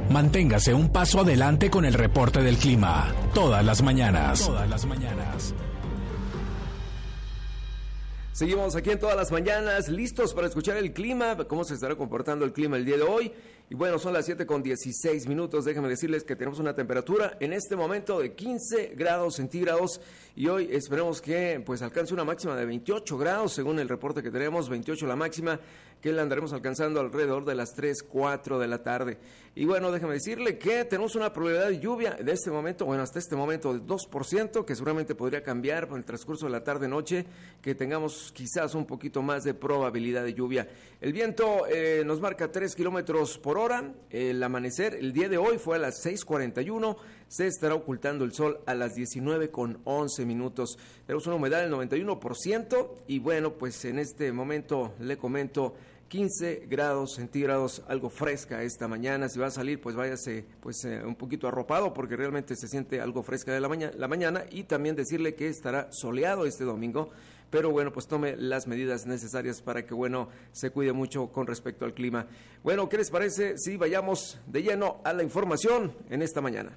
Manténgase un paso adelante con el reporte del clima. Todas las mañanas. Seguimos aquí en Todas las Mañanas, listos para escuchar el clima, cómo se estará comportando el clima el día de hoy. Y bueno, son las 7:16. Déjenme decirles que tenemos una temperatura en este momento de 15 grados centígrados y hoy esperemos que pues alcance una máxima de 28 grados, según el reporte que tenemos, 28 la máxima, que la andaremos alcanzando alrededor de las 3, 4 de la tarde. Y bueno, déjame decirle que tenemos una probabilidad de lluvia de este momento, bueno, hasta este momento del 2%, que seguramente podría cambiar por el transcurso de la tarde-noche, que tengamos quizás un poquito más de probabilidad de lluvia. El viento nos marca 3 kilómetros por hora. El amanecer el día de hoy fue a las 6:41, se estará ocultando el sol a las 19:11. Tenemos una humedad del 91% y bueno, pues en este momento le comento 15 grados centígrados, algo fresca esta mañana. Si va a salir, pues váyase un poquito arropado porque realmente se siente algo fresca de la mañana, y también decirle que estará soleado este domingo, pero bueno, pues tome las medidas necesarias para que, bueno, se cuide mucho con respecto al clima. Bueno, ¿qué les parece si vayamos de lleno a la información en esta mañana?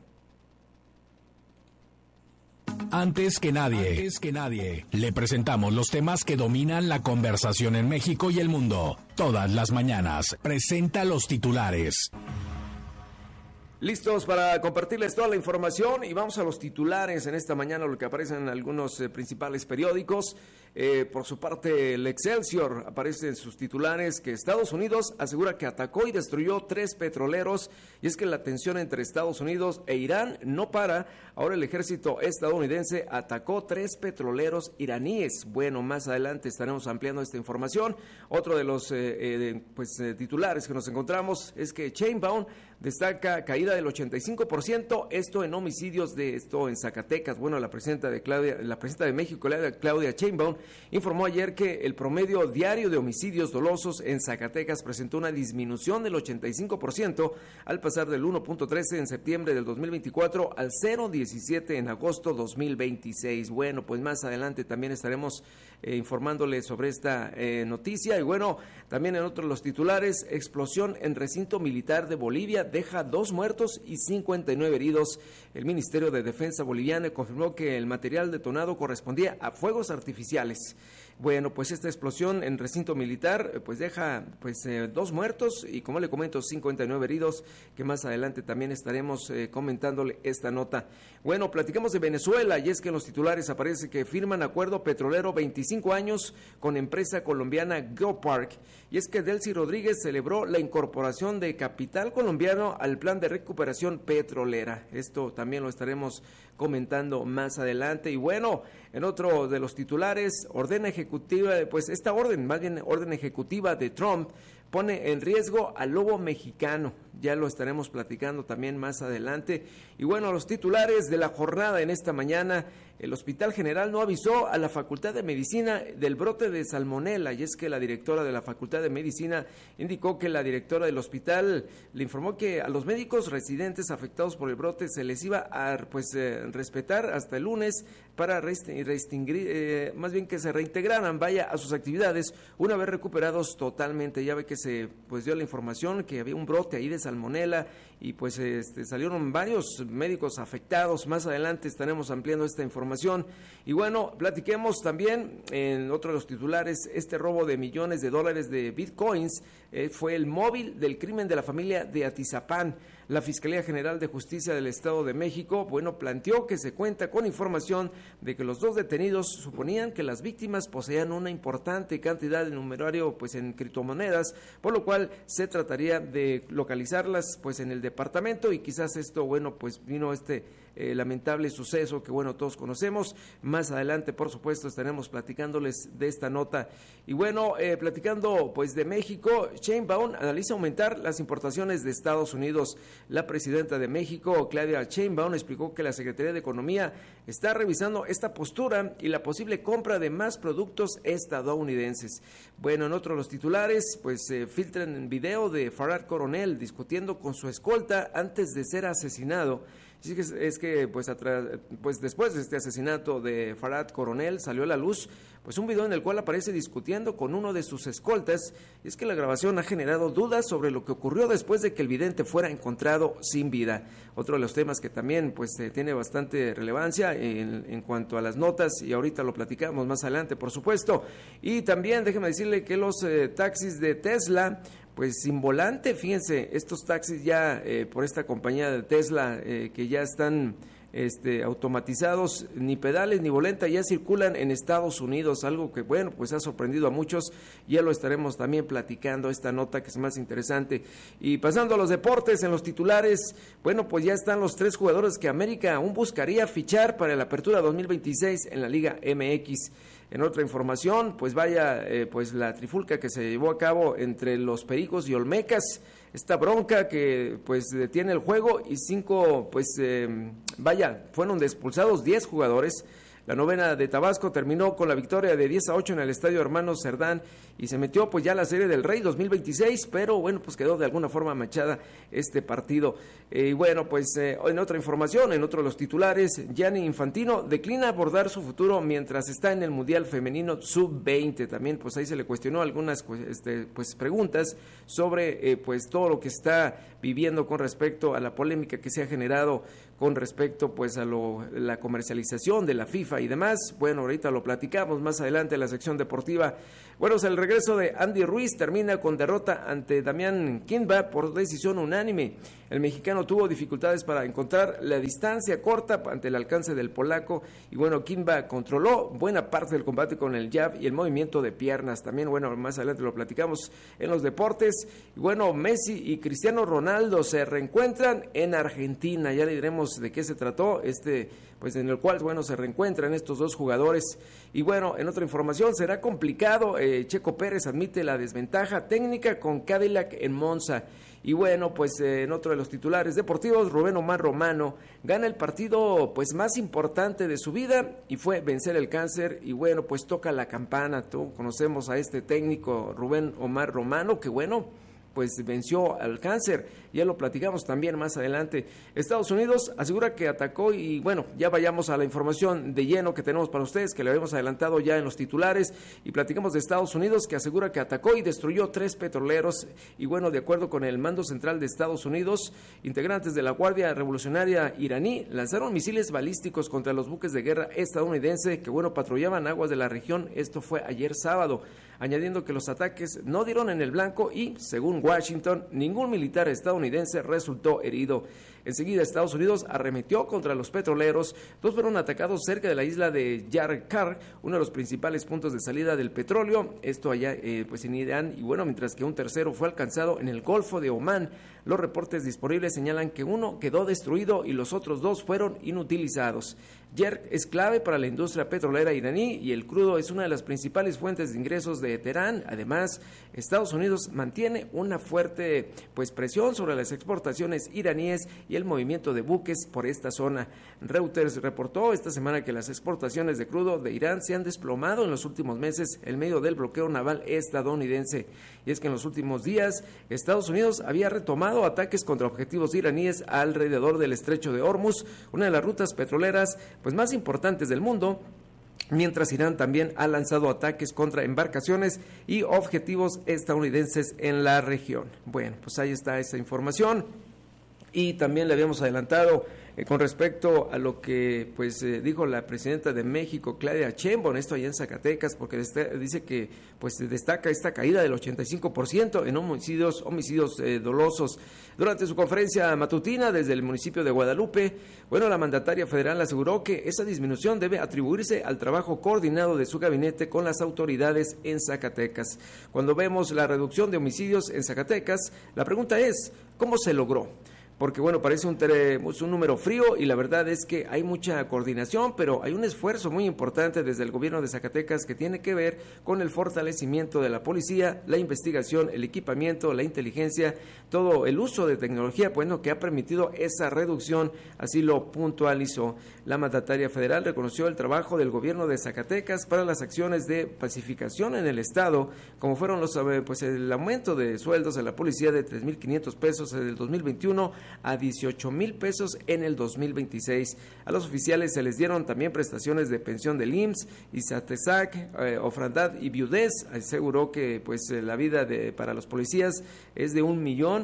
Antes que nadie, le presentamos los temas que dominan la conversación en México y el mundo. Todas las mañanas, presenta los titulares. Listos para compartirles toda la información y vamos a los titulares en esta mañana, lo que aparece en algunos principales periódicos. Por su parte, el Excelsior aparece en sus titulares que Estados Unidos asegura que atacó y destruyó 3 petroleros, y es que la tensión entre Estados Unidos e Irán no para. Ahora el ejército estadounidense atacó 3 petroleros iraníes. Bueno, más adelante estaremos ampliando esta información. Otro de los titulares que nos encontramos es que Sheinbaum destaca caída del 85%, esto en homicidios en Zacatecas. Bueno, la presidenta de México, Claudia Sheinbaum, informó ayer que el promedio diario de homicidios dolosos en Zacatecas presentó una disminución del 85% al pasar del 1.13 en septiembre del 2024 al 0.17 en agosto 2026. Bueno, pues más adelante también estaremos informándoles sobre esta noticia. Y bueno, también en otros de los titulares, explosión en recinto militar de Bolivia deja 2 muertos y 59 heridos. El Ministerio de Defensa boliviano confirmó que el material detonado correspondía a fuegos artificiales. Bueno, pues esta explosión en recinto militar deja 2 muertos y, como le comento, 59 heridos, que más adelante también estaremos comentándole esta nota. Bueno, platicamos de Venezuela, y es que en los titulares aparece que firman acuerdo petrolero 25 años con empresa colombiana GeoPark, y es que Delcy Rodríguez celebró la incorporación de capital colombiano al plan de recuperación petrolera. Esto también lo estaremos comentando más adelante. Y bueno, en otro de los titulares, orden ejecutiva de Trump pone en riesgo al lobo mexicano. Ya lo estaremos platicando también más adelante. Y bueno, los titulares de la jornada en esta mañana: el Hospital General no avisó a la Facultad de Medicina del brote de salmonela, y es que la directora de la Facultad de Medicina indicó que la directora del hospital le informó que a los médicos residentes afectados por el brote se les iba a respetar hasta el lunes para que se reintegraran a sus actividades una vez recuperados totalmente. Ya ve que se dio la información que había un brote ahí de salmonela y salieron varios médicos afectados. Más adelante estaremos ampliando esta información. Y bueno, platiquemos también en otro de los titulares: este robo de millones de dólares de bitcoins fue el móvil del crimen de la familia de Atizapán. La Fiscalía General de Justicia del Estado de México, planteó que se cuenta con información de que los 2 detenidos suponían que las víctimas poseían una importante cantidad de numerario en criptomonedas, por lo cual se trataría de localizarlas en el departamento, y quizás esto vino lamentable suceso que todos conocemos. Más adelante, por supuesto, estaremos platicándoles de esta nota. Y bueno, platicando de México, Sheinbaum analiza aumentar las importaciones de Estados Unidos. La presidenta de México, Claudia Sheinbaum, explicó que la Secretaría de Economía está revisando esta postura y la posible compra de más productos estadounidenses. Bueno, en otro de los titulares, filtran video de Farad Coronel discutiendo con su escolta antes de ser asesinado. Es que pues después de este asesinato de Farhad Coronel salió a la luz pues un video en el cual aparece discutiendo con uno de sus escoltas, y es que la grabación ha generado dudas sobre lo que ocurrió después de que el vidente fuera encontrado sin vida. Otro de los temas que también pues tiene bastante relevancia en cuanto a las notas, y ahorita lo platicamos más adelante, por supuesto. Y también déjeme decirle que los taxis de Tesla, pues sin volante, fíjense, estos taxis ya por esta compañía de Tesla que ya están automatizados, ni pedales ni volante, ya circulan en Estados Unidos, algo que bueno, pues ha sorprendido a muchos. Ya lo estaremos también platicando, esta nota que es más interesante. Y pasando a los deportes, en los titulares, bueno, pues ya están los 3 jugadores que América aún buscaría fichar para la apertura 2026 en la Liga MX. En otra información, pues vaya, pues la trifulca que se llevó a cabo entre los Pericos y Olmecas, esta bronca que pues detiene el juego, y 5, pues fueron expulsados 10 jugadores. La novena de Tabasco terminó con la victoria de 10-8 en el Estadio Hermanos Cerdán y se metió pues ya a la Serie del Rey 2026, pero bueno, pues quedó de alguna forma manchada este partido. Y bueno, pues en otra información, en otro de los titulares, Gianni Infantino declina abordar su futuro mientras está en el Mundial Femenino Sub-20. También pues ahí se le cuestionó algunas pues preguntas sobre pues todo lo que está viviendo con respecto a la polémica que se ha generado con respecto pues a la comercialización de la FIFA y demás. Bueno, ahorita lo platicamos más adelante en la sección deportiva. Bueno, el regreso de Andy Ruiz termina con derrota ante Damián Kimba por decisión unánime. El mexicano tuvo dificultades para encontrar la distancia corta ante el alcance del polaco, y bueno, Kimba controló buena parte del combate con el jab y el movimiento de piernas. También, bueno, más adelante lo platicamos en los deportes. Y bueno, Messi y Cristiano Ronaldo se reencuentran en Argentina. Ya le diremos de qué se trató, pues en el cual, bueno, se reencuentran estos dos jugadores. Y bueno, en otra información, será complicado. Checo Pérez admite la desventaja técnica con Cadillac en Monza. Y bueno, pues en otro de los titulares deportivos, Rubén Omar Romano gana el partido pues más importante de su vida, y fue vencer el cáncer. Y bueno, pues toca la campana. Todos conocemos a este técnico, Rubén Omar Romano, que bueno, pues venció al cáncer. Ya lo platicamos también más adelante. Estados Unidos asegura que atacó, y bueno, ya vayamos a la información de lleno que tenemos para ustedes, que le habíamos adelantado ya en los titulares, y platicamos de Estados Unidos, que asegura que atacó y destruyó 3 petroleros. Y bueno, de acuerdo con el mando central de Estados Unidos, integrantes de la Guardia Revolucionaria iraní lanzaron misiles balísticos contra los buques de guerra estadounidense que bueno, patrullaban aguas de la región. Esto fue ayer sábado, añadiendo que los ataques no dieron en el blanco y, según Washington, ningún militar estadounidense resultó herido. Enseguida Estados Unidos arremetió contra los petroleros. 2 fueron atacados cerca de la isla de Yarkar, uno de los principales puntos de salida del petróleo, esto allá pues en Irán, y bueno, mientras que un tercero fue alcanzado en el Golfo de Omán. Los reportes disponibles señalan que uno quedó destruido y los otros 2 fueron inutilizados. Yerk es clave para la industria petrolera iraní, y el crudo es una de las principales fuentes de ingresos de Teherán. Además, Estados Unidos mantiene una fuerte pues presión sobre las exportaciones iraníes y el movimiento de buques por esta zona. Reuters reportó esta semana que las exportaciones de crudo de Irán se han desplomado en los últimos meses en medio del bloqueo naval estadounidense. Y es que en los últimos días Estados Unidos había retomado ataques contra objetivos iraníes alrededor del estrecho de Hormuz, una de las rutas petroleras pues más importantes del mundo, mientras Irán también ha lanzado ataques contra embarcaciones y objetivos estadounidenses en la región. Bueno, pues ahí está esa información. Y también le habíamos adelantado con respecto a lo que pues dijo la presidenta de México, Claudia Sheinbaum, esto allá en Zacatecas, porque dice que pues destaca esta caída del 85% en homicidios dolosos. Durante su conferencia matutina desde el municipio de Guadalupe, bueno, la mandataria federal aseguró que esa disminución debe atribuirse al trabajo coordinado de su gabinete con las autoridades en Zacatecas. Cuando vemos la reducción de homicidios en Zacatecas, la pregunta es, ¿cómo se logró? porque bueno, parece un número frío y la verdad es que hay mucha coordinación, pero hay un esfuerzo muy importante desde el gobierno de Zacatecas que tiene que ver con el fortalecimiento de la policía, la investigación, el equipamiento, la inteligencia, todo el uso de tecnología, bueno, que ha permitido esa reducción, así lo puntualizó. La mandataria federal reconoció el trabajo del gobierno de Zacatecas para las acciones de pacificación en el estado, como fueron el aumento de sueldos a la policía de 3,500 pesos en el 2021 a 18,000 pesos en el 2026. A los oficiales se les dieron también prestaciones de pensión del IMSS, ISATESAC, ofrandad y viudez. Aseguró que la vida para los policías es de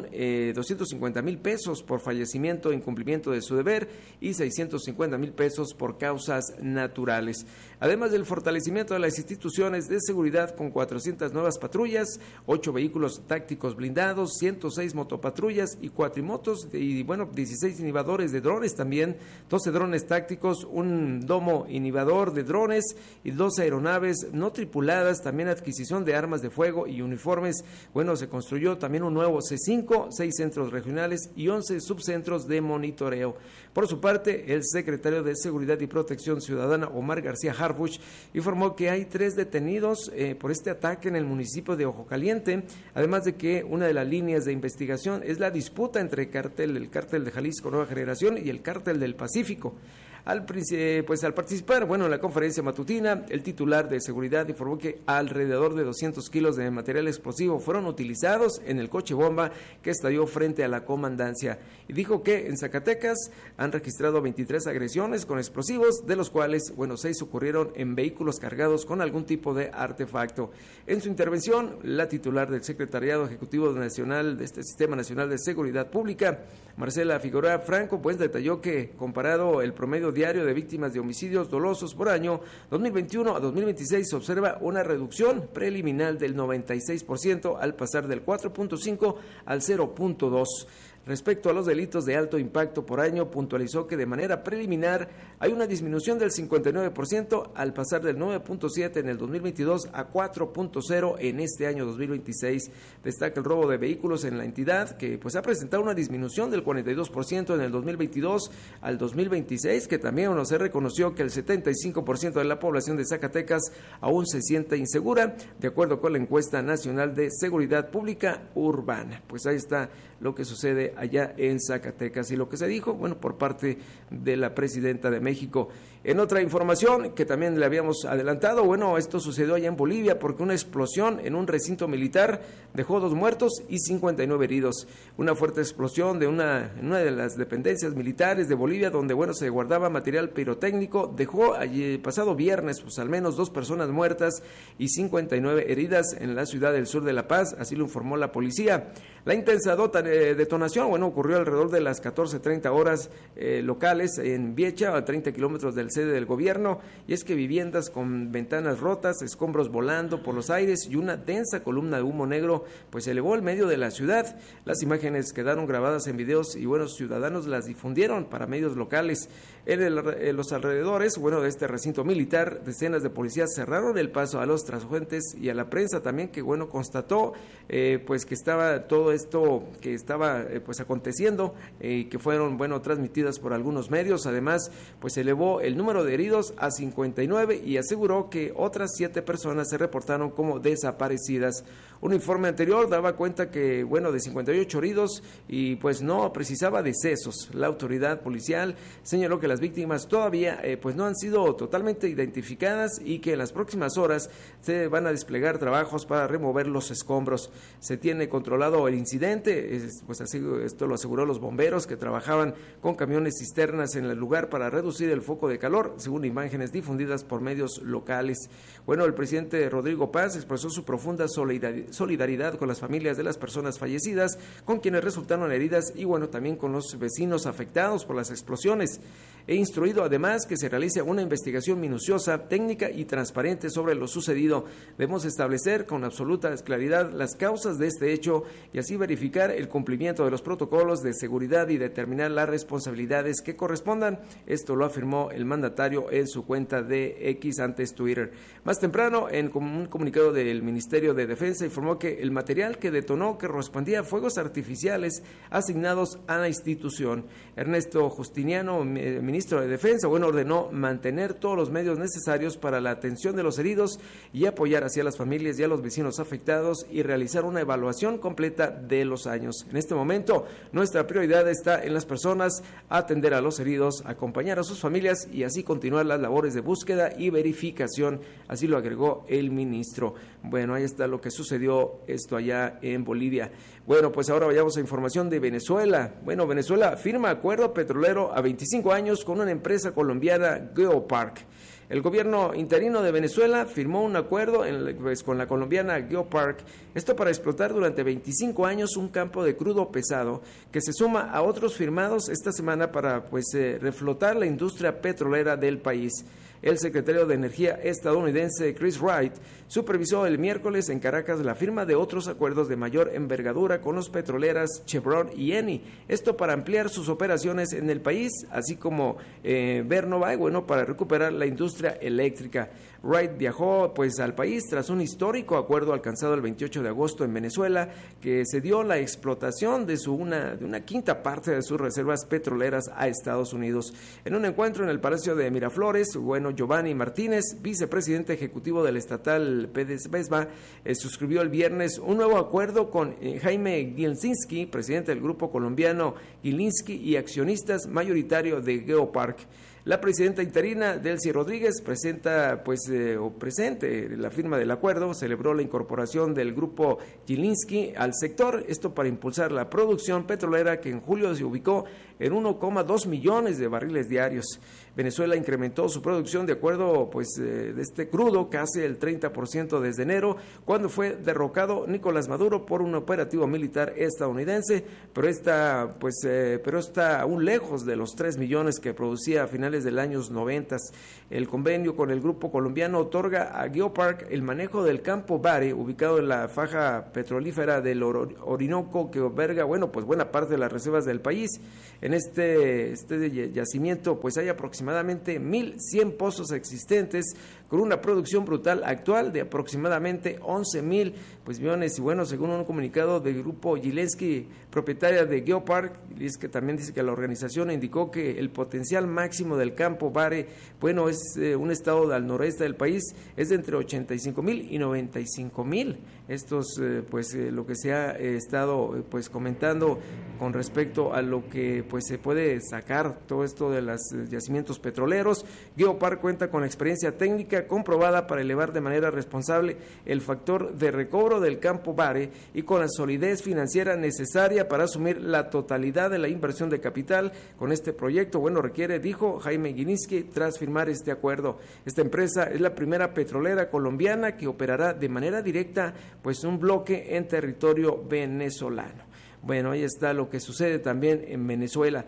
1,250,000 pesos por fallecimiento, incumplimiento de su deber y 650,000 pesos por causas naturales. Además del fortalecimiento de las instituciones de seguridad con 400 nuevas patrullas, 8 vehículos tácticos blindados, 106 motopatrullas y cuatrimotos y 16 inhibidores de drones también, 12 drones tácticos, un domo inhibidor de drones y 12 aeronaves no tripuladas, también adquisición de armas de fuego y uniformes. Se construyó también un nuevo C5, 6 centros regionales y 11 subcentros de monitoreo. Por su parte, el secretario de Seguridad y Protección Ciudadana, Omar García Harfuch, informó que hay 3 detenidos por este ataque en el municipio de Ojo Caliente, además de que una de las líneas de investigación es la disputa entre el cártel de Jalisco Nueva Generación y el cártel del Pacífico. Al participar, en la conferencia matutina, el titular de seguridad informó que alrededor de 200 kilos de material explosivo fueron utilizados en el coche bomba que estalló frente a la comandancia. Y dijo que en Zacatecas han registrado 23 agresiones con explosivos, de los cuales, 6 ocurrieron en vehículos cargados con algún tipo de artefacto. En su intervención, la titular del Secretariado Ejecutivo Nacional de este Sistema Nacional de Seguridad Pública, Marcela Figueroa Franco, detalló que comparado el promedio diario de víctimas de homicidios dolosos por año 2021 a 2026 se observa una reducción preliminar del 96% al pasar del 4.5 al 0.2. Respecto a los delitos de alto impacto por año, puntualizó que de manera preliminar hay una disminución del 59% al pasar del 9.7 en el 2022 a 4.0 en este año 2026. Destaca el robo de vehículos en la entidad, que ha presentado una disminución del 42% en el 2022 al 2026, que también se reconoció que el 75% de la población de Zacatecas aún se siente insegura, de acuerdo con la encuesta nacional de seguridad pública urbana. Ahí está lo que sucede allá en Zacatecas y lo que se dijo, por parte de la presidenta de México. En otra información que también le habíamos adelantado, esto sucedió allá en Bolivia porque una explosión en un recinto militar dejó 2 muertos y 59 heridos. Una fuerte explosión en una de las dependencias militares de Bolivia, donde se guardaba material pirotécnico, dejó allí pasado viernes al menos 2 personas muertas y 59 heridas en la ciudad del sur de La Paz, así lo informó la policía. La intensa detonación, ocurrió alrededor de las 14:30 horas locales en Biecha, a 30 kilómetros del sede del gobierno, y es que viviendas con ventanas rotas, escombros volando por los aires y una densa columna de humo negro se elevó al medio de la ciudad. Las imágenes quedaron grabadas en videos y ciudadanos las difundieron para medios locales. En los alrededores, de este recinto militar, decenas de policías cerraron el paso a los transeúntes y a la prensa también, que constató que estaba todo esto que estaba aconteciendo, que fueron transmitidas por algunos medios. Además, se elevó el número de heridos a 59 y aseguró que otras 7 personas se reportaron como desaparecidas. Un informe anterior daba cuenta que, de 58 heridos y no precisaba decesos. La autoridad policial señaló que las víctimas todavía no han sido totalmente identificadas y que en las próximas horas se van a desplegar trabajos para remover los escombros. Se tiene controlado el incidente, así, esto lo aseguró los bomberos que trabajaban con camiones cisternas en el lugar para reducir el foco de calor, según imágenes difundidas por medios locales. El presidente Rodrigo Paz expresó su profunda solidaridad con las familias de las personas fallecidas, con quienes resultaron heridas y también con los vecinos afectados por las explosiones. He instruido además que se realice una investigación minuciosa, técnica y transparente sobre lo sucedido. Debemos establecer con absoluta claridad las causas de este hecho y así verificar el cumplimiento de los protocolos de seguridad y determinar las responsabilidades que correspondan. Esto lo afirmó el mandatario en su cuenta de X, antes Twitter. Más temprano, en un comunicado del Ministerio de Defensa, informó que el material que detonó correspondía a fuegos artificiales asignados a la institución. Ernesto Justiniano, ministro de Defensa, ordenó mantener todos los medios necesarios para la atención de los heridos y apoyar hacia las familias y a los vecinos afectados y realizar una evaluación completa de los daños. En este momento, nuestra prioridad está en las personas, atender a los heridos, acompañar a sus familias y así continuar las labores de búsqueda y verificación, así lo agregó el ministro. Bueno, ahí está lo que sucedió esto allá en Bolivia. Bueno, pues ahora vayamos a información de Venezuela. Bueno, Venezuela firma acuerdo petrolero a 25 años con una empresa colombiana, GeoPark. El gobierno interino de Venezuela firmó un acuerdo con la colombiana GeoPark, esto para explotar durante 25 años un campo de crudo pesado que se suma a otros firmados esta semana para reflotar la industria petrolera del país. El secretario de Energía estadounidense Chris Wright supervisó el miércoles en Caracas la firma de otros acuerdos de mayor envergadura con los petroleras Chevron y Eni, esto para ampliar sus operaciones en el país, así como ver Novae, para recuperar la industria eléctrica. Wright viajó al país tras un histórico acuerdo alcanzado el 28 de agosto en Venezuela, que se dio la explotación de una quinta parte de sus reservas petroleras a Estados Unidos. En un encuentro en el Palacio de Miraflores, Giovanni Martínez, vicepresidente ejecutivo del estatal PDVSA, suscribió el viernes un nuevo acuerdo con Jaime Gilinski, presidente del grupo colombiano Gilinski y accionistas mayoritario de GeoPark. La presidenta interina, Delcy Rodríguez, presente la firma del acuerdo, celebró la incorporación del grupo Gilinski al sector, esto para impulsar la producción petrolera que en julio se ubicó en 1,2 millones de barriles diarios. Venezuela incrementó su producción de acuerdo de este crudo casi el 30% desde enero, cuando fue derrocado Nicolás Maduro por un operativo militar estadounidense, pero está aún lejos de los 3 millones que producía a finales del año 90. El convenio con el grupo colombiano otorga a GeoPark el manejo del campo Bare, ubicado en la faja petrolífera del Orinoco, que alberga buena parte de las reservas del país. En este yacimiento hay aproximadamente 1,100 pozos existentes con una producción brutal actual de aproximadamente 11,000 millones. Y según un comunicado del grupo Gilinski, propietaria de GeoPark, que también dice que la organización indicó que el potencial máximo del campo Bare, es un estado al noreste del país, es de entre 85,000 y 95,000. Esto es lo que se ha estado comentando con respecto a lo que se puede sacar todo esto de los yacimientos petroleros. GeoPark cuenta con la experiencia técnica comprobada para elevar de manera responsable el factor de recobro del campo Bare y con la solidez financiera necesaria para asumir la totalidad de la inversión de capital con este proyecto. Requiere, dijo Jaime Gilinski tras firmar este acuerdo. Esta empresa es la primera petrolera colombiana que operará de manera directa un bloque en territorio venezolano. Bueno, ahí está lo que sucede también en Venezuela.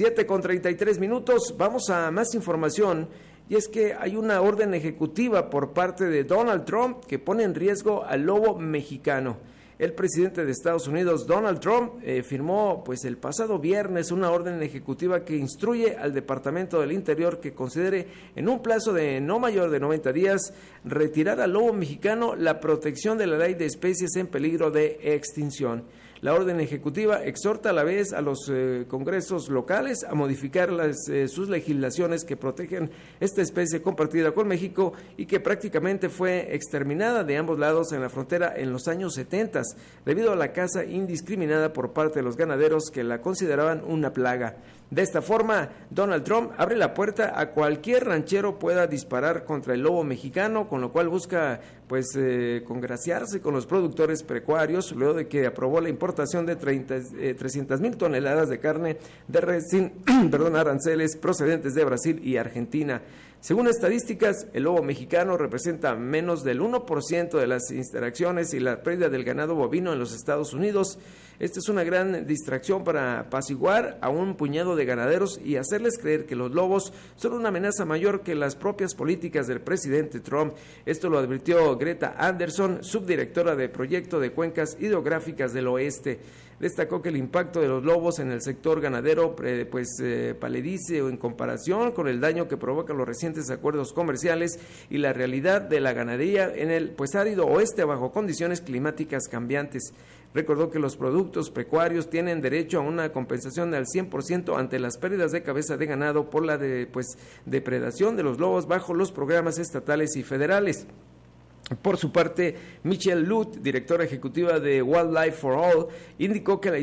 7:33, vamos a más información, y es que hay una orden ejecutiva por parte de Donald Trump que pone en riesgo al lobo mexicano. El presidente de Estados Unidos, Donald Trump, firmó el pasado viernes una orden ejecutiva que instruye al Departamento del Interior que considere en un plazo de no mayor de 90 días retirar al lobo mexicano la protección de la ley de especies en peligro de extinción. La orden ejecutiva exhorta a la vez a los congresos locales a modificar sus legislaciones que protegen esta especie compartida con México y que prácticamente fue exterminada de ambos lados en la frontera en los años 70 debido a la caza indiscriminada por parte de los ganaderos que la consideraban una plaga. De esta forma, Donald Trump abre la puerta a cualquier ranchero pueda disparar contra el lobo mexicano, con lo cual busca congraciarse con los productores pecuarios luego de que aprobó la importación de 300,000 toneladas de carne de res sin aranceles procedentes de Brasil y Argentina. Según estadísticas, el lobo mexicano representa menos del 1% de las interacciones y la pérdida del ganado bovino en los Estados Unidos. Esta es una gran distracción para apaciguar a un puñado de ganaderos y hacerles creer que los lobos son una amenaza mayor que las propias políticas del presidente Trump. Esto lo advirtió Greta Anderson, subdirectora de Proyecto de Cuencas Hidrográficas del Oeste. Destacó que el impacto de los lobos en el sector ganadero paledice en comparación con el daño que provocan los recientes recientes acuerdos comerciales y la realidad de la ganadería en el árido oeste bajo condiciones climáticas cambiantes. Recordó que los productos pecuarios tienen derecho a una compensación al 100% ante las pérdidas de cabeza de ganado por la depredación de los lobos bajo los programas estatales y federales. Por su parte, Michelle Luth, directora ejecutiva de Wildlife for All, indicó que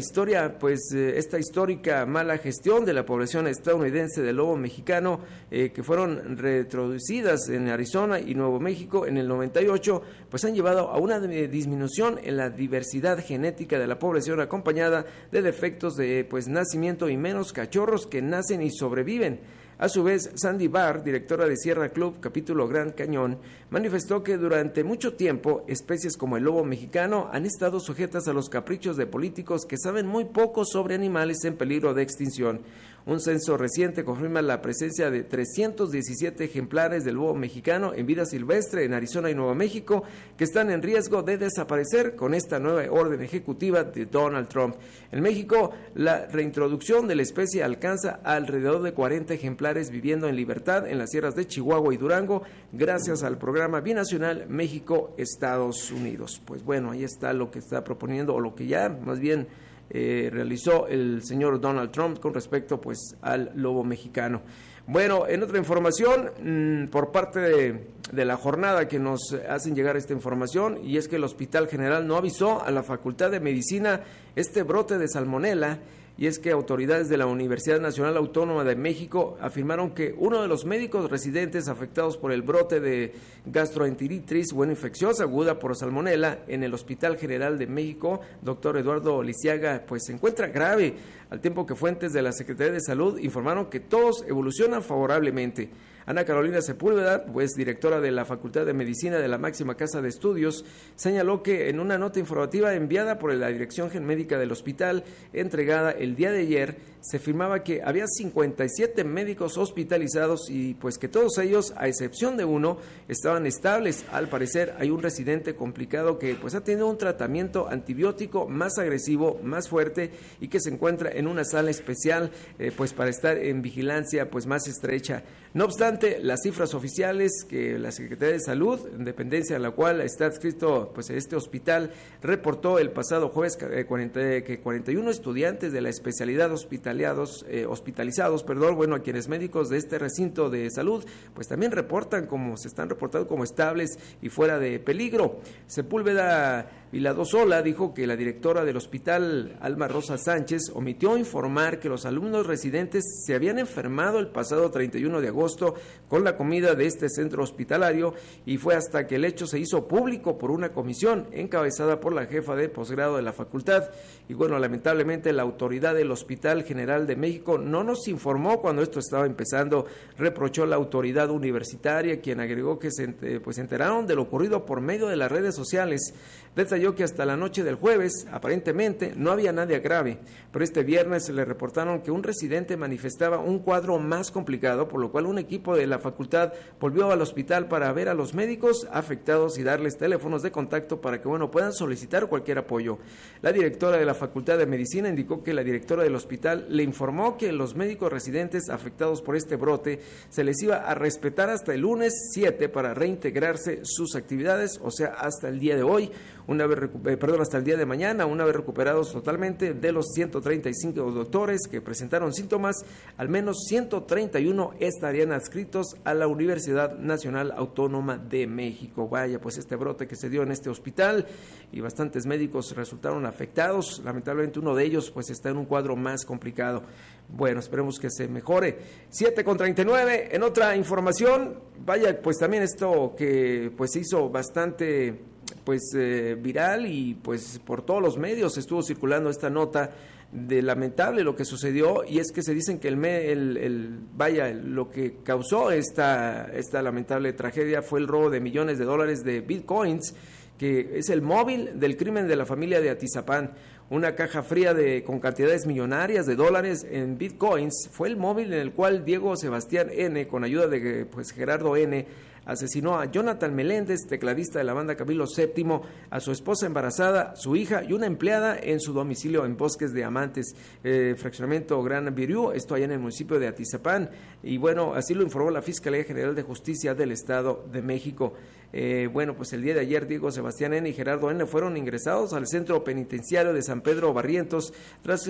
esta histórica mala gestión de la población estadounidense del lobo mexicano, que fueron reintroducidas en Arizona y Nuevo México en el 98, pues han llevado a una disminución en la diversidad genética de la población, acompañada de defectos de nacimiento y menos cachorros que nacen y sobreviven. A su vez, Sandy Barr, directora de Sierra Club, capítulo Gran Cañón, manifestó que durante mucho tiempo especies como el lobo mexicano han estado sujetas a los caprichos de políticos que saben muy poco sobre animales en peligro de extinción. Un censo reciente confirma la presencia de 317 ejemplares del lobo mexicano en vida silvestre en Arizona y Nuevo México que están en riesgo de desaparecer con esta nueva orden ejecutiva de Donald Trump. En México, la reintroducción de la especie alcanza alrededor de 40 ejemplares viviendo en libertad en las sierras de Chihuahua y Durango, gracias al programa binacional México-Estados Unidos. Pues bueno, ahí está lo que está proponiendo, o lo que ya más bien realizó el señor Donald Trump con respecto al lobo mexicano. Bueno, en otra información, por parte de la jornada que nos hacen llegar esta información, y es que el Hospital General no avisó a la Facultad de Medicina este brote de salmonela, y es que autoridades de la Universidad Nacional Autónoma de México afirmaron que uno de los médicos residentes afectados por el brote de gastroenteritis o infecciosa aguda por salmonela en el Hospital General de México, doctor Eduardo Lisiaga, se encuentra grave, al tiempo que fuentes de la Secretaría de Salud informaron que todos evolucionan favorablemente. Ana Carolina Sepúlveda, directora de la Facultad de Medicina de la máxima casa de estudios, señaló que en una nota informativa enviada por la Dirección Médica del hospital, entregada el día de ayer, se afirmaba que había 57 médicos hospitalizados y que todos ellos, a excepción de uno, estaban estables. Al parecer hay un residente complicado que ha tenido un tratamiento antibiótico más agresivo, más fuerte, y que se encuentra en una sala especial para estar en vigilancia más estrecha. No obstante, las cifras oficiales que la Secretaría de Salud, en dependencia a la cual está adscrito este hospital, reportó el pasado jueves que 41 estudiantes de la especialidad hospitalizados, a quienes médicos de este recinto de salud, también se están reportando como estables y fuera de peligro. Sepúlveda Viladosola dijo que la directora del hospital, Alma Rosa Sánchez, omitió informar que los alumnos residentes se habían enfermado el pasado 31 de agosto con la comida de este centro hospitalario, y fue hasta que el hecho se hizo público por una comisión encabezada por la jefa de posgrado de la facultad. Y lamentablemente la autoridad del Hospital General de México no nos informó cuando esto estaba empezando, reprochó la autoridad universitaria, quien agregó que se enteraron de lo ocurrido por medio de las redes sociales. Detalló que hasta la noche del jueves, aparentemente, no había nadie grave, pero este viernes se le reportaron que un residente manifestaba un cuadro más complicado, por lo cual un equipo de la facultad volvió al hospital para ver a los médicos afectados y darles teléfonos de contacto para que puedan solicitar cualquier apoyo. La directora de la Facultad de Medicina indicó que la directora del hospital le informó que los médicos residentes afectados por este brote se les iba a respetar hasta el lunes 7 para reintegrarse sus actividades, o sea, hasta el día de hoy, hasta el día de mañana, una vez recuperados totalmente. De los 135 doctores que presentaron síntomas, al menos 131 estarían adscritos a la Universidad Nacional Autónoma de México. Vaya, este brote que se dio en este hospital, y bastantes médicos resultaron afectados. Lamentablemente uno de ellos está en un cuadro más complicado. Bueno, esperemos que se mejore. 7:39, en otra información, también esto que se hizo bastante viral, y por todos los medios estuvo circulando esta nota de lamentable lo que sucedió, y es que se dicen que lo que causó esta lamentable tragedia fue el robo de millones de dólares de bitcoins, que es el móvil del crimen de la familia de Atizapán. una caja fría con cantidades millonarias de dólares en bitcoins. Fue el móvil en el cual Diego Sebastián N., con ayuda de Gerardo N., asesinó a Jonathan Meléndez, tecladista de la banda Camilo VII, a su esposa embarazada, su hija y una empleada en su domicilio en Bosques de Amantes, fraccionamiento Gran Viriú, esto allá en el municipio de Atizapán. Y bueno, así lo informó la Fiscalía General de Justicia del Estado de México. Bueno, pues el día de ayer Diego Sebastián N. y Gerardo N. fueron ingresados al centro penitenciario de San Pedro Barrientos tras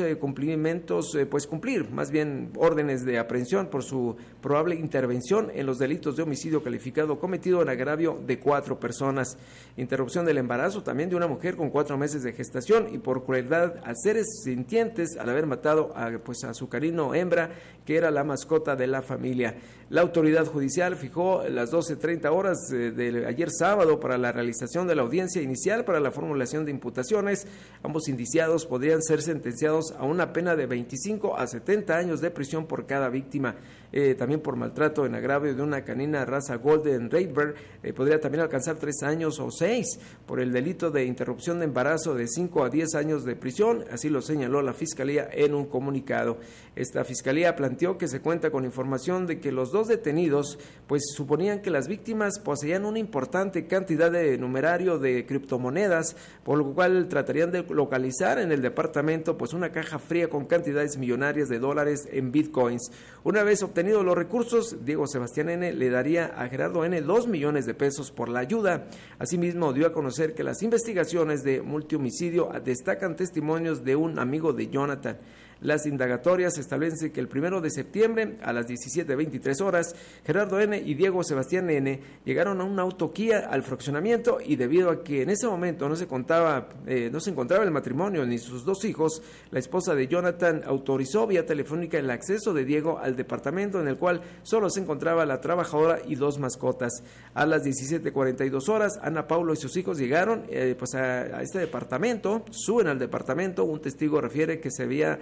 cumplir más bien órdenes de aprehensión por su probable intervención en los delitos de homicidio calificado cometido en agravio de 4 personas, interrupción del embarazo también de una mujer con 4 meses de gestación y por crueldad a seres sintientes al haber matado a su canino hembra, que era la mascota de la familia. La autoridad judicial fijó las 12:30 horas de ayer sábado para la realización de la audiencia inicial para la formulación de imputaciones. Ambos indiciados podrían ser sentenciados a una pena de 25 a 70 años de prisión por cada víctima. También por maltrato en agravio de una canina raza Golden Retriever podría también alcanzar 3 años o 6. Por el delito de interrupción de embarazo, de 5 a 10 años de prisión, así lo señaló la Fiscalía en un comunicado. Esta Fiscalía planteó que se cuenta con información de que los 2 detenidos suponían que las víctimas poseían una importante cantidad de numerario de criptomonedas, por lo cual tratarían de localizar en el departamento una caja fría con cantidades millonarias de dólares en bitcoins. Una vez obtenidos los recursos, Diego Sebastián N. le daría a Gerardo N. 2 millones de pesos por la ayuda. Asimismo, dio a conocer que las investigaciones de multihomicidio destacan testimonios de un amigo de Jonathan. Las indagatorias establecen que el 1 de septiembre a las 17:23 horas, Gerardo N. y Diego Sebastián N. llegaron a un auto Kia al fraccionamiento y debido a que en ese momento no se encontraba el matrimonio ni sus 2 hijos, la esposa de Jonathan autorizó vía telefónica el acceso de Diego al departamento en el cual solo se encontraba la trabajadora y 2 mascotas. A las 17:42 horas, Ana Paulo y sus hijos llegaron a este departamento, suben al departamento. Un testigo refiere que se veía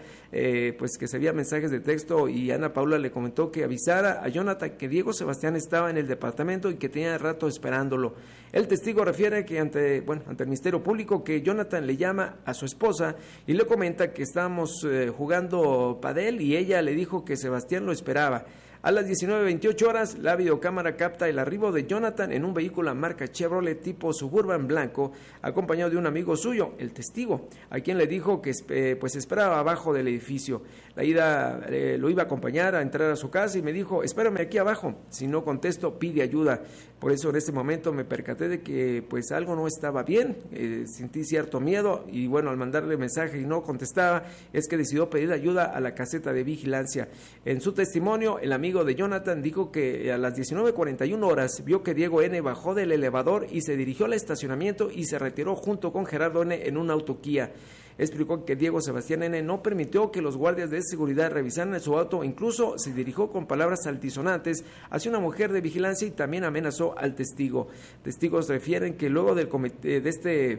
mensajes de texto y Ana Paula le comentó que avisara a Jonathan que Diego Sebastián estaba en el departamento y que tenía rato esperándolo. El testigo refiere que ante el Ministerio Público que Jonathan le llama a su esposa y le comenta que estábamos jugando padel y ella le dijo que Sebastián lo esperaba. A las 19:28 horas, la videocámara capta el arribo de Jonathan en un vehículo marca Chevrolet tipo Suburban blanco, acompañado de un amigo suyo, el testigo, a quien le dijo que esperaba abajo del edificio. La ida lo iba a acompañar a entrar a su casa y me dijo, espérame aquí abajo, si no contesto, pide ayuda. Por eso en este momento me percaté de que algo no estaba bien, sentí cierto miedo y al mandarle mensaje y no contestaba, es que decidió pedir ayuda a la caseta de vigilancia. En su testimonio, el amigo de Jonathan dijo que a las 19:41 horas vio que Diego N. bajó del elevador y se dirigió al estacionamiento y se retiró junto con Gerardo N. en un auto Kia. Explicó que Diego Sebastián N. no permitió que los guardias de seguridad revisaran su auto, incluso se dirigió con palabras altisonantes hacia una mujer de vigilancia y también amenazó al testigo. Testigos refieren que luego de este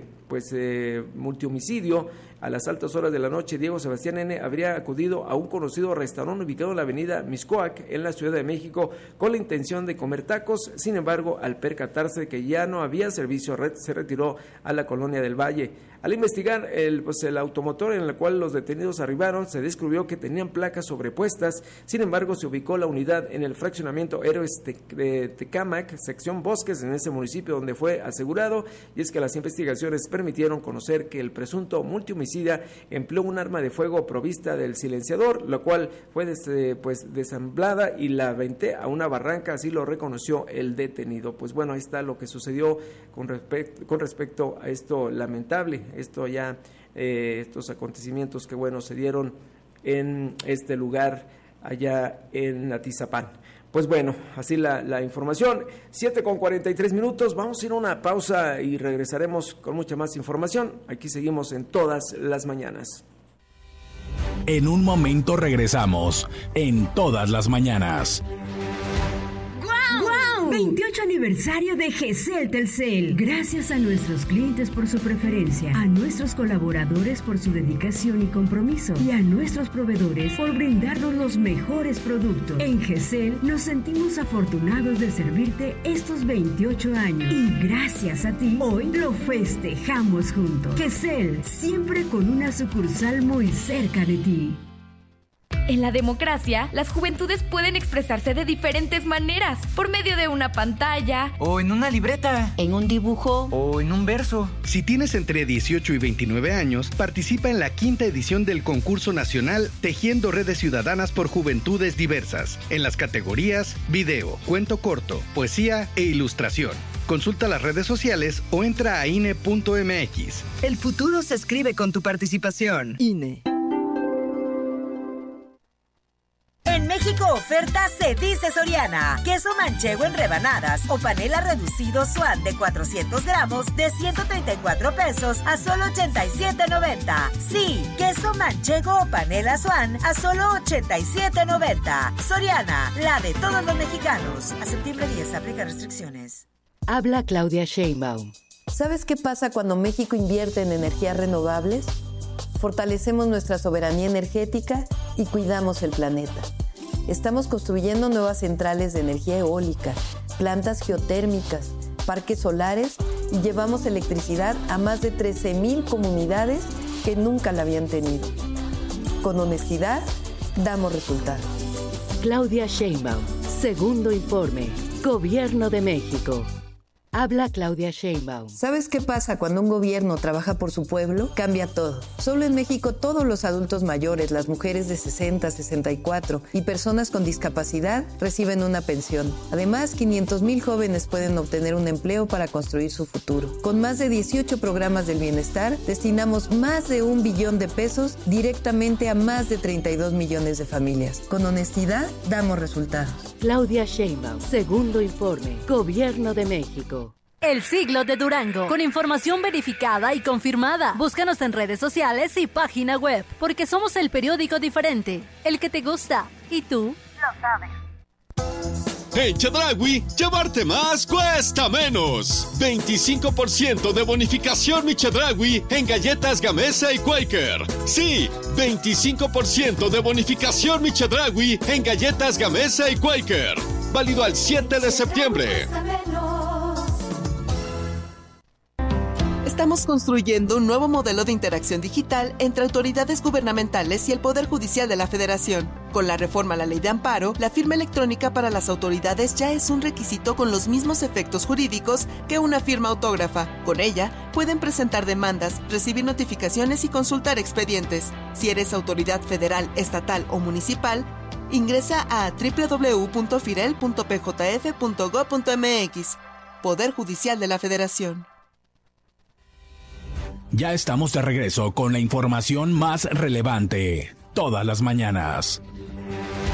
multihomicidio, a las altas horas de la noche, Diego Sebastián N. habría acudido a un conocido restaurante ubicado en la avenida Mixcoac, en la Ciudad de México, con la intención de comer tacos. Sin embargo, al percatarse de que ya no había servicio, se retiró a la Colonia del Valle. Al investigar el automotor en el cual los detenidos arribaron, se descubrió que tenían placas sobrepuestas. Sin embargo, se ubicó la unidad en el fraccionamiento Héroes de Tecámac, sección Bosques, en ese municipio donde fue asegurado, y es que las investigaciones permitieron conocer que el presunto multihomicida empleó un arma de fuego provista del silenciador, la cual fue desamblada y la aventé a una barranca, así lo reconoció el detenido. Ahí está lo que sucedió con respecto a esto lamentable, estos acontecimientos que se dieron en este lugar allá en Atizapán. Así la información. 7:43 vamos a ir a una pausa y regresaremos con mucha más información. Aquí seguimos en Todas las Mañanas. En un momento regresamos en Todas las Mañanas. ¡Guau! ¡Wow! 28 aniversario de GESEL Telcel. Gracias a nuestros clientes por su preferencia, a nuestros colaboradores por su dedicación y compromiso, y a nuestros proveedores por brindarnos los mejores productos. En GESEL nos sentimos afortunados de servirte estos 28 años. Y gracias a ti, hoy lo festejamos juntos. GESEL, siempre con una sucursal muy cerca de ti. En la democracia, las juventudes pueden expresarse de diferentes maneras, por medio de una pantalla, o en una libreta, en un dibujo, o en un verso. Si tienes entre 18 y 29 años, participa en la 5ª edición del concurso nacional Tejiendo Redes Ciudadanas por Juventudes Diversas, en las categorías video, cuento corto, poesía e ilustración. Consulta las redes sociales o entra a INE.mx. El futuro se escribe con tu participación. INE. En México oferta se dice Soriana. Queso manchego en rebanadas o panela reducido Swan de 400 gramos de 134 pesos a solo 87.90. Sí, queso manchego o panela Swan a solo 87.90. Soriana, la de todos los mexicanos. A septiembre 10 aplica restricciones. Habla Claudia Sheinbaum. ¿Sabes qué pasa cuando México invierte en energías renovables? Fortalecemos nuestra soberanía energética y cuidamos el planeta. Estamos construyendo nuevas centrales de energía eólica, plantas geotérmicas, parques solares y llevamos electricidad a más de 13,000 comunidades que nunca la habían tenido. Con honestidad, damos resultados. Claudia Sheinbaum, segundo informe, Gobierno de México. Habla Claudia Sheinbaum. ¿Sabes qué pasa cuando un gobierno trabaja por su pueblo? Cambia todo. Solo en México todos los adultos mayores, las mujeres de 60, 64 y personas con discapacidad reciben una pensión. Además, 500,000 jóvenes pueden obtener un empleo para construir su futuro. Con más de 18 programas del bienestar, destinamos más de 1 billón de pesos directamente a más de 32 millones de familias. Con honestidad, damos resultados. Claudia Sheinbaum, segundo informe, Gobierno de México. El siglo de Durango, con información verificada y confirmada. Búscanos en redes sociales y página web, porque somos el periódico diferente, el que te gusta. ¿Y tú? Lo sabes. En Chedraui, llevarte más cuesta menos. 25% de bonificación Mi Chedraui en galletas Gamesa y Quaker. Sí, 25% de bonificación Mi Chedraui en galletas Gamesa y Quaker. Válido al 7 de septiembre. Estamos construyendo un nuevo modelo de interacción digital entre autoridades gubernamentales y el Poder Judicial de la Federación. Con la reforma a la Ley de Amparo, la firma electrónica para las autoridades ya es un requisito con los mismos efectos jurídicos que una firma autógrafa. Con ella, pueden presentar demandas, recibir notificaciones y consultar expedientes. Si eres autoridad federal, estatal o municipal, ingresa a www.firel.pjf.gov.mx. Poder Judicial de la Federación. Ya estamos de regreso con la información más relevante, todas las mañanas.